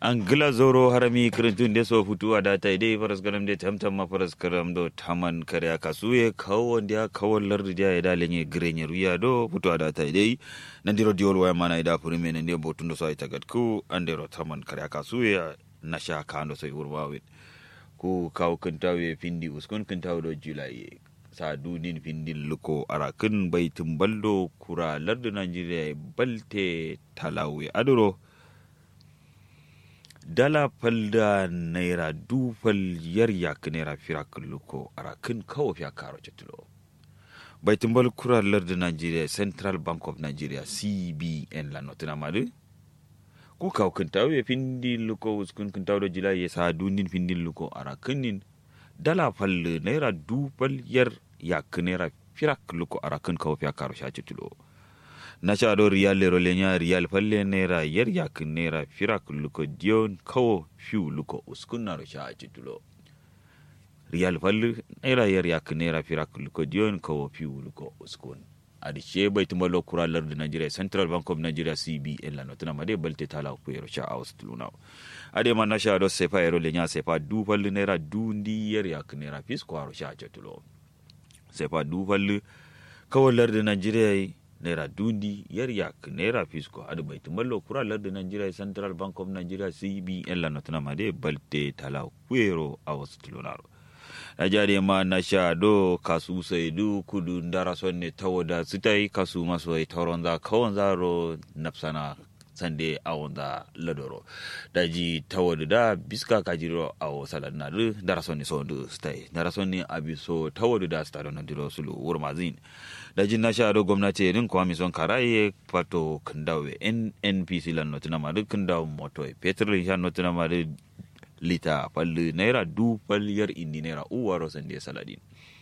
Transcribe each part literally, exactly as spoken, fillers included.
Angla zoro harami kirintun da so futuwa da ta dai faras garam da tamtam ma faras karam do taman karya kasuye kawo da kawo lardi da ya dalenye grenye ruya do futuwa da ta dai nan diro diol waya mana ida furime nan de botun do so ay tagatku andero taman karya kasuye na sha kando so yurwawe ku kawo kintawe pindi uskon kintawe do julai sa dudin pindin luko arakin baitin baldo kura lardi Najeriya balte talawe aduro dala falda naira dufal yar yak naira firakul luko arakin kawo fiya karo cetulo baitin bal kura lardi Najeriya Central Bank of Nigeria C B N la notina madu ku kawo kintawe pindin luko uskun kintawe do jilai sa dudin pindin luko arakin dala falda naira dufal yar yak naira firakul luko arakin kawo fiya karo cetulo na sha do riyal lero lenya riyal falle naira yar yak naira firak luko dion kawo fiu luko uskun na sha titulo riyal falle naira yar yak naira firak luko dion kawo fiu luko uskun adishe bai tumalo kuralar da Nigeria Central Bank of Nigeria C B N la notuna made balte tala ku yero sha austuluna ade man na sha do sefa yero lenya sefa du falle naira dundi yar yak naira fis ko sha titulo sefa du falle kawalar da Nigeria naira dundi yar yak naira fisko adu bai tumallo kuralar da Nigeria Central Bank of Nigeria C B N la notuna made balte tala kuero a wasu tulunaro ajade ma na sha do kasu sai du kudu ndara sonne tawoda sitai kasu maso ai toronza kawanza ro napsana sande awonda ladoro daji tawoda da biska kajiro awo saladna du ndara sonne so du sitai ndara sonne abiso tawoda da stado na diro sulu wurmazin daji na sha do gwamnati din kwa mison karaye pato kandawe N N P C lan notina madu kandaw moto petrol ya notina madu lita pallu naira du palyar indi naira uwaro sande saladin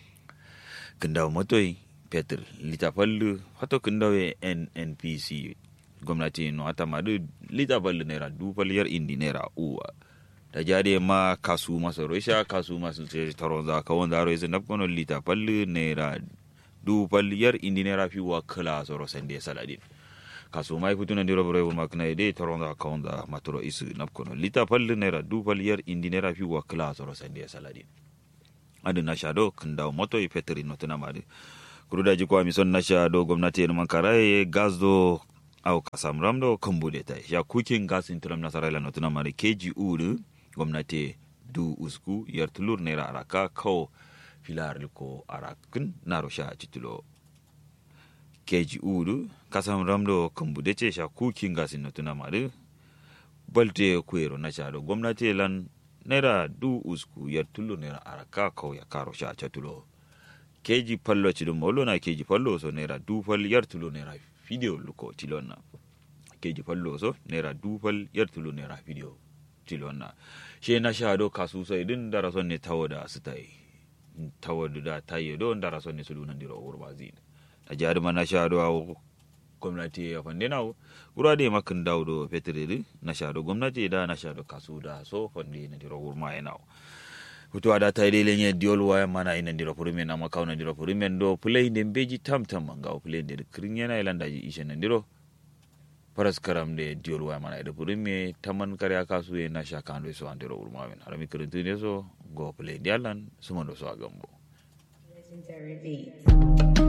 kandaw moto petrol lita pallu pato kandawe N N P C gwamnati no ata madu lita pallu naira du palyar indi naira uwa da jade ma kasu maso roisha kasu maso taronza kawonda roise napkono lita pallu naira du palyar indi naira fi wa kala soro sande saladin kasu mai futuna ndiro bore wul makna ide toronda kaunda matoro isu napkono lita palle naira du palyar indi naira fi wa kala soro sande saladin adu na shado kunda moto e petri notuna mari kuruda ji kwa mison na shado gwamnati en mankaraye gazdo au kasam ramdo kambude tai ya cooking gas intram nasarala notuna mari K G U gwamnati du usku yartulur naira araka ko filar ko arakin narosha titulo keji udu kasam ramdo kambude ce sha kukin gasin na tuna mare balte kuero na shado gwamnati lan naira du usku yar tullo naira araka ko ya karo sha chatulo keji pallo ci dum molo na keji pallo so naira du fal yar tullo naira video luko tilonna keji pallo so naira du fal yar tullo naira video tilonna she na shado kasu sai din dara son ne tawoda sitai tawoda da tayi don dara son ne sulunan diro urbazin a jihar mana sha do gwamnati ya fande nawo gura de makin dawdo petreli na sha do gwamnati da na sha do kasu da so fande na diro gurma ya nawo hutu ada ta ile lenye diol waya mana ina diro furume na makauna diro furume do play de beji tamtam ga play de krinya na ilanda ji ishe na diro paras karam de diol waya mana ida furume taman karya kasu e na sha kando so andiro gurma men harami kirintu ne so go play dialan sumo do so agambo legendary beats.